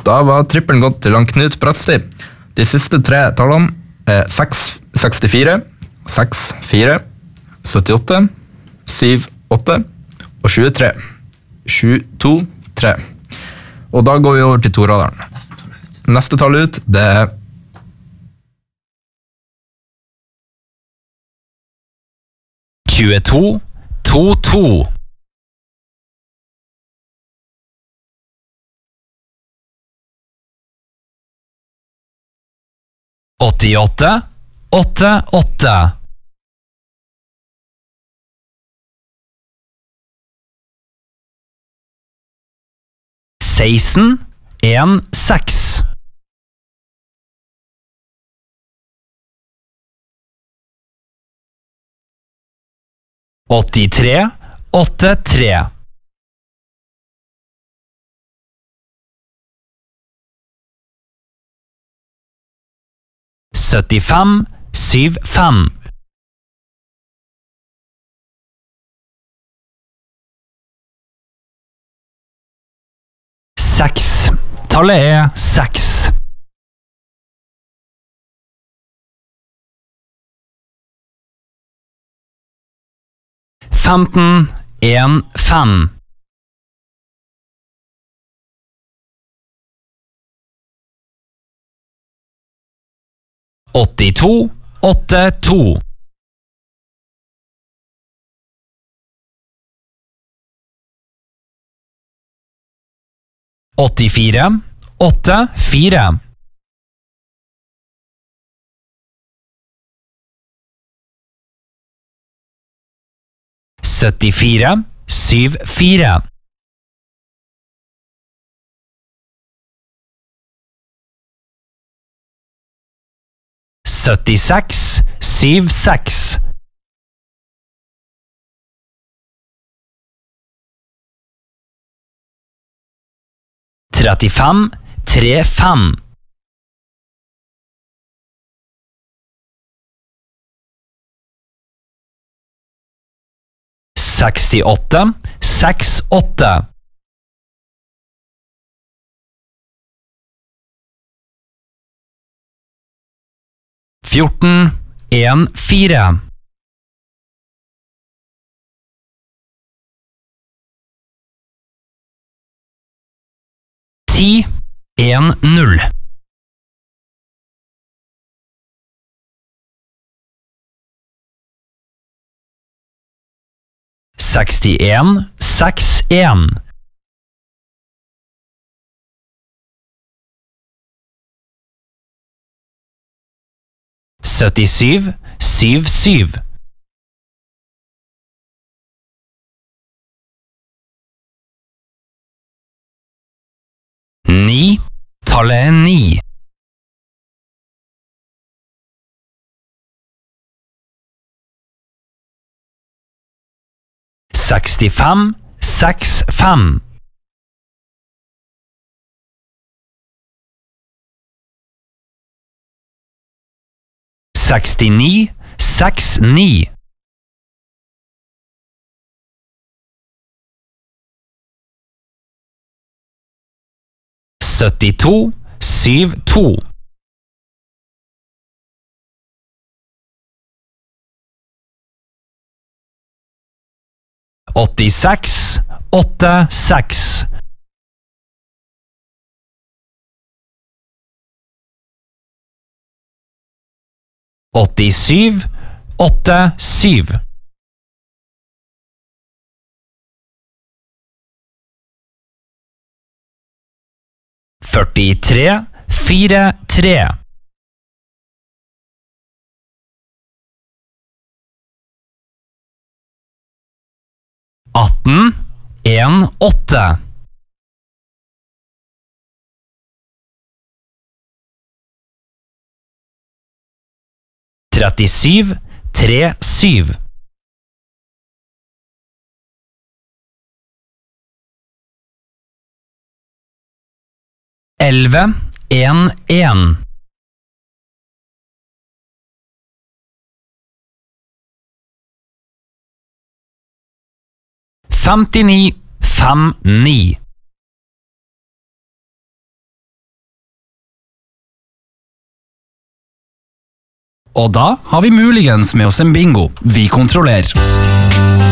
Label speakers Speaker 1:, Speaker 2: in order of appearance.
Speaker 1: Da var trippelen gått til han Knut Brattsti. De siste tre tallene er 6, 64, 6, 4, 78, 7, 8 og 23. 7, 2, 3. Og da går vi over til toraderen. Neste tall ut, det er
Speaker 2: 22, 22. 88, 88. 16, 1, 6. 83, 8, 3. 75, 7, 5. 6. Tallet er 6. 15, 1, 5. 82, 8, 2. 84, 8, 4. 74, 7, 4. 76, 7, 6. 35, 3, 5. 68, 6, 8. 14, 1, 4. 10, 1, 0. 61, 6, 1. 77, 7, 7. 9. Tallet er 9. 65, 6, 5. 69, 6, 9. 72, 7, 2. 86, 8, 6. 87, 8, 7. 43, 4, 3. 18, 1, 8. 37, 3, 7. 11, 1, 1. 59, 5, 9. Og da har vi muligens med oss en bingo. Vi kontrollerer.